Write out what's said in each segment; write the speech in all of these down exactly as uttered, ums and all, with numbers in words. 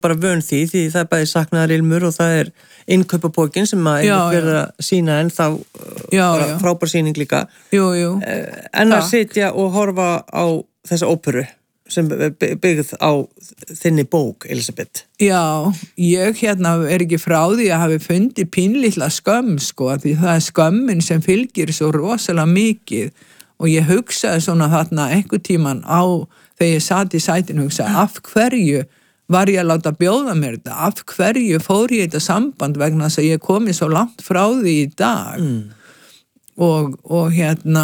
bara vön því, því það er bæði saknaðarilmur og það er innkaupapókin sem að einmitt verður að sína en þá já, bara já. frábær sýning líka. Jú, jú. En að sitja og horfa á þessa óperu sem byggð á þinni bók, Elisabeth. Já, ég hérna er ekki frá því að hafi fundið pínlítla skömm, sko, því það er skömmin sem fylgir svo rosalega mikið og ég hugsaði svona þarna einhver tíman á, þegar ég sat í sætinu, hugsaði, af hverju var ég að láta bjóða mér þetta, af hverju fór ég þetta samband vegna þess að ég komi svo langt frá því í dag mm. og, og hérna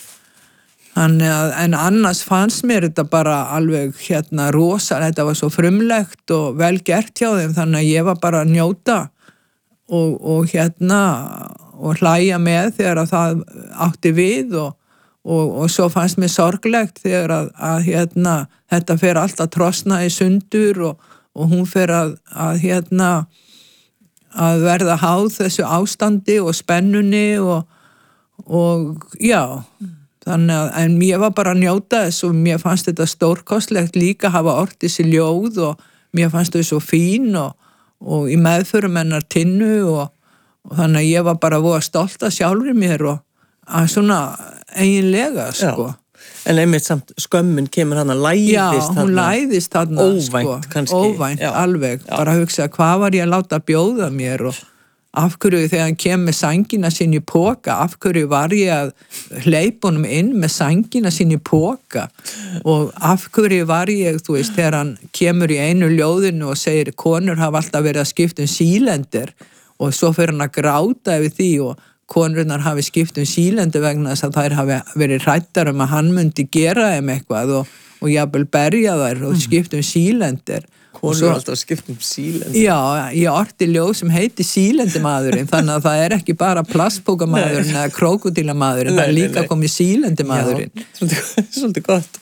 þannig að, en annars fannst mér þetta bara alveg hérna rosa, þetta var svo frumlegt og vel gert hjá þeim, þannig að ég var bara að njóta og, og hérna og hlæja með þegar að það átti við og Og, og svo fannst mér sorglegt þegar að, að hérna, þetta fer alltaf trosna í sundur og, og hún fer að, að, hérna, að verða háð þessu ástandi og spennunni og, og já, þannig að en ég var bara að njóta þess og mér fannst þetta stórkostlegt líka að hafa ort þessi ljóð og mér fannst þau svo fín og, og í meðförum hennar Tinnu og, og þannig að ég var bara voða stolt að sjálfri mér og að svona eiginlega, sko. Já. En einmitt samt skömmin kemur hann að læðist Já, hún læðist þarna, óvænt, sko. Kannski. Óvænt, Já. alveg. Já. Bara hugsa, hvað var ég að láta bjóða mér og af hverju þegar hann kem með sængina sín í póka, af hverju var ég að hleypa honum inn með sængina sín í póka og af hverju var ég, þú veist, þegar hann kemur í einu ljóðinu og segir, konur hafa alltaf verið að skipta um sílendir og svo fyrir hann að gráta yfir því og konurnar hafi skipt um sílendur vegna þess að þær hafi verið hrættar um að hann myndi gera þeim eitthvað og, og jafnvel berja þær og skipt um sílendur. Konur svo, alltaf skipt um sílendur. Já, ég orti ljóð sem heiti sílendumadurinn, þannig að það er ekki bara plastpókamadurinn eða krókódílamadurinn, það er líka komið sílendumadurinn. Já, svolítið, svolítið gott.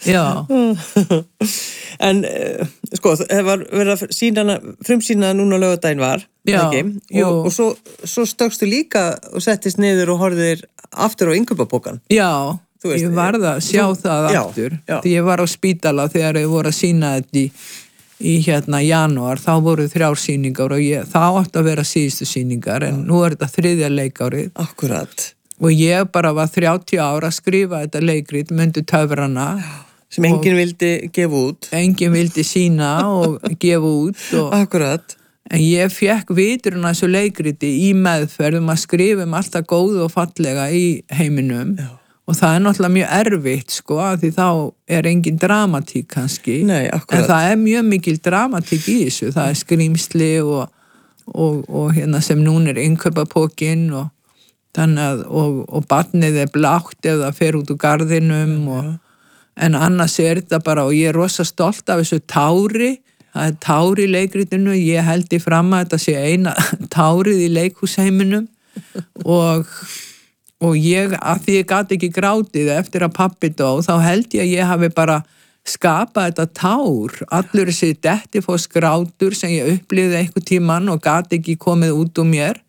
Já. En sko, það var verið að sína, frumsýna núna laugardaginn var, Já, og, og svo, svo stökkstu líka og settist niður og horfðir aftur á innkaupapókann. Já, veist, ég varð að sjá þú, það já, aftur, já. Því ég var á spítala þegar ég voru að sína þetta í, í hérna janúar, þá voru þrjár sýningar og ég, það átti að vera síðustu sýningar, en já. Nú er þetta þriðja leikárið. Akkurat. Og ég bara var þrjátíu ára að skrifa þetta leikrit, Mundu töfrana. Sem enginn vildi gefa út. Enginn vildi sína og gefa út. Og, Akkurat. En ég fekk viturinn að þessu leikriti í meðferðum að skrifa um alltaf góðu og fallega í heiminum. Já. Og það er náttúrulega mjög erfitt, sko, því þá er engin dramatík kannski. Nei, akkurat. En það er mjög mikil dramatík í þessu. Það er skrýmsli og, og, og hérna sem núna er innkaupapókin og, að, og, og barnið er blátt ef það fer út úr garðinum. Og, en annars er þetta bara, og ég er rosa stolt af þessu tári. Það er tár í leikritinu, ég held í fram að þetta sé eina tárið í leikhúsheiminum og, og ég, að því ég gat ekki grátið eftir að pabbi dó, þá held ég að ég hafi bara skapað þetta tár, allur þessi dettifoss grátur sem ég upplifði einhver tímann og gat ekki komið út úr mér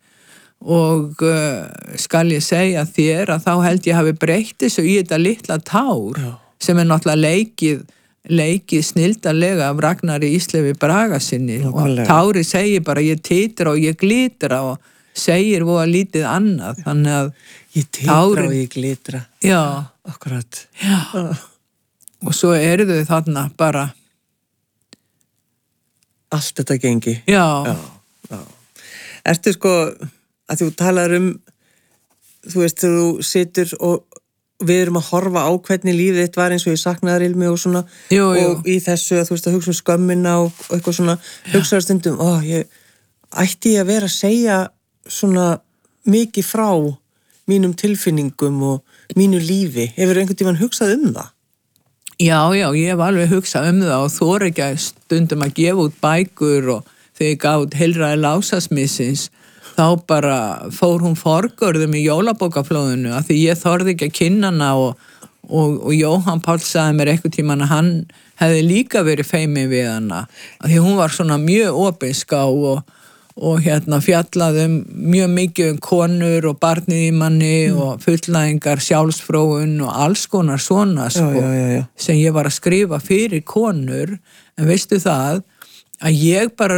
og uh, skal ég segja þér að þá held ég hafi breytt þessu í þetta litla tár Já. Sem er náttúrulega leikið leikið snildarlega af Ragnari Íslefi Bragasinni og Tári segir bara ég titra og ég glitra og segir voða lítið annað þannig að ég titra tárin, og ég glitra já, akkurat já. Oh. Og svo eru þau þarna bara allt þetta gengi já. Já, já. Ertu sko að þú talar um þú veist þegar þú situr og við erum að horfa á hvernig lífið þitt var eins og ég saknaðarilmi og svona jú, jú. Og í þessu að þú veist að hugsa um skömmina og, og eitthvað svona hugsaður stundum, ó, ég ætti ég að vera að segja svona mikið frá mínum tilfinningum og mínu lífi, hefur einhvern tímann hugsað um það? Já, já, ég hef alveg hugsað um það og þor ekki að stundum að gefa út bækur og þegar ég gaf út Heilræði Lásasmissins þá bara fór hún forgörðum í jólabókaflóðinu af því ég þorði ekki að kynna hana og, og, og Jóhann Páll sagði mér eitthvað tímann að hann hefði líka verið feiminn við hana af því hún var svona mjög opinská og, og hérna fjallaði um mjög mikið um konur og barnið í manni mm. og fullnægingar, sjálfsfróun og alls konar svona sko, já, já, já, já. Sem ég var að skrifa fyrir konur en veistu það að ég bara